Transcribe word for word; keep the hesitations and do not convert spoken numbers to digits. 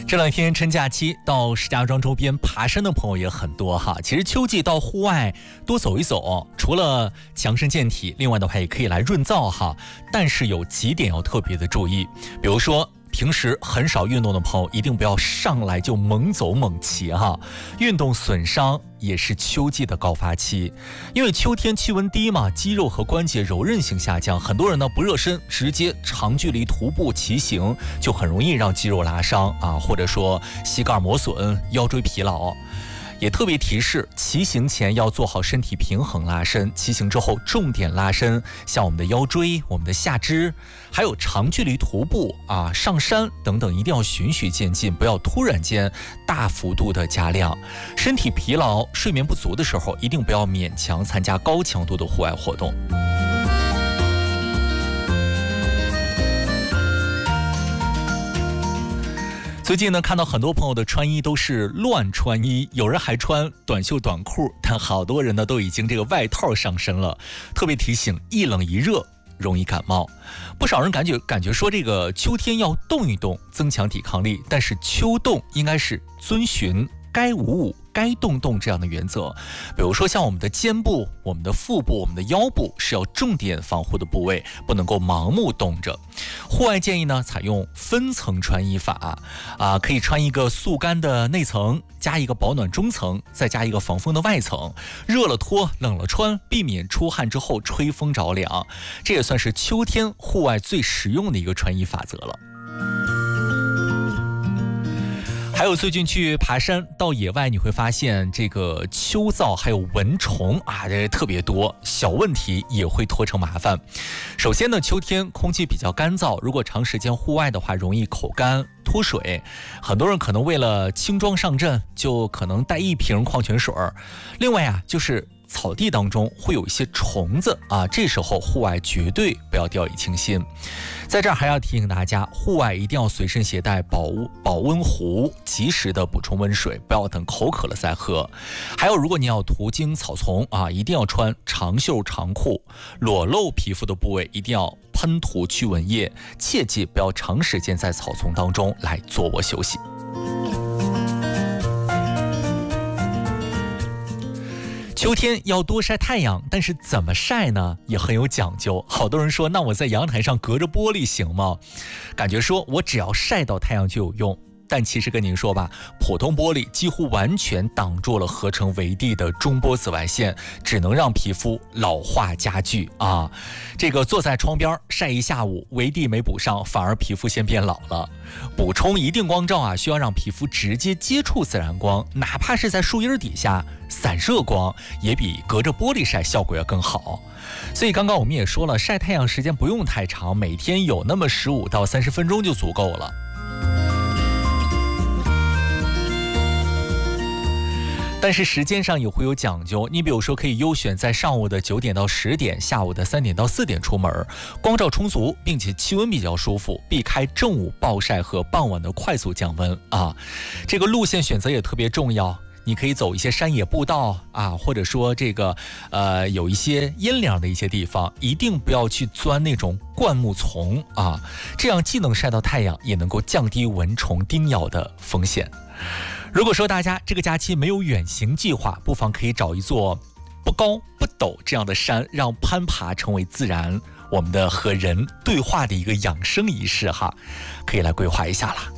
这两天趁假期到石家庄周边爬山的朋友也很多哈。其实秋季到户外多走一走，除了强身健体，另外的话也可以来润燥哈。但是有几点要特别的注意，比如说平时很少运动的朋友，一定不要上来就猛走猛骑哈。运动损伤也是秋季的高发期，因为秋天气温低嘛，肌肉和关节柔韧性下降，很多人呢不热身，直接长距离徒步骑行，就很容易让肌肉拉伤啊，或者说膝盖磨损、腰椎疲劳。也特别提示，骑行前要做好身体平衡拉伸，骑行之后重点拉伸，像我们的腰椎、我们的下肢，还有长距离徒步啊、上山等等，一定要循序渐进，不要突然间大幅度的加量。身体疲劳、睡眠不足的时候，一定不要勉强参加高强度的户外活动。最近呢，看到很多朋友的穿衣都是乱穿衣，有人还穿短袖短裤，但好多人呢都已经这个外套上身了。特别提醒，一冷一热容易感冒。不少人感觉感觉说这个秋天要动一动，增强抵抗力，但是秋冻应该是遵循该捂捂该动动这样的原则。比如说像我们的肩部、我们的腹部、我们的腰部是要重点防护的部位，不能够盲目冻着。户外建议呢采用分层穿衣法啊，可以穿一个速干的内层，加一个保暖中层，再加一个防风的外层，热了脱，冷了穿，避免出汗之后吹风着凉。这也算是秋天户外最实用的一个穿衣法则了。还有最近去爬山到野外，你会发现这个秋燥还有蚊虫啊，这特别多，小问题也会拖成麻烦。首先呢，秋天空气比较干燥，如果长时间户外的话，容易口干脱水。很多人可能为了轻装上阵，就可能带一瓶矿泉水。另外啊，就是草地当中会有一些虫子啊，这时候户外绝对不要掉以轻心。在这儿还要提醒大家，户外一定要随身携带保保温壶，及时的补充温水，不要等口渴了再喝。还有，如果你要途经草丛啊，一定要穿长袖长裤，裸露皮肤的部位一定要喷涂驱蚊液，切记不要长时间在草丛当中来坐卧休息。秋天要多晒太阳，但是怎么晒呢？也很有讲究。好多人说，那我在阳台上隔着玻璃行吗？感觉说我只要晒到太阳就有用。但其实跟您说吧，普通玻璃几乎完全挡住了合成维 D 的中波紫外线，只能让皮肤老化加剧啊。这个坐在窗边晒一下午，维 D 没补上，反而皮肤先变老了。补充一定光照啊，需要让皮肤直接接触自然光，哪怕是在树荫底下散热光，也比隔着玻璃晒效果要更好。所以刚刚我们也说了，晒太阳时间不用太长，每天有那么十五到三十分钟就足够了。但是时间上也会有讲究，你比如说可以优选在上午的九点到十点，下午的三点到四点出门，光照充足，并且气温比较舒服，避开正午暴晒和傍晚的快速降温啊。这个路线选择也特别重要，你可以走一些山野步道啊，或者说这个呃有一些阴凉的一些地方，一定不要去钻那种灌木丛啊，这样既能晒到太阳，也能够降低蚊虫叮咬的风险。如果说大家这个假期没有远行计划，不妨可以找一座不高不陡这样的山，让攀爬成为自然我们的和人对话的一个养生仪式哈，可以来规划一下啦。